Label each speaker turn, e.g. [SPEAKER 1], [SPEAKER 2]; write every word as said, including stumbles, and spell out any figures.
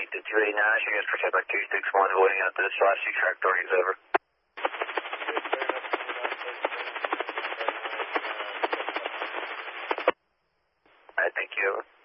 [SPEAKER 1] to two eighty-nine, you guys protect by two six one, avoiding out this slash six track authorities over. Alright, thank you.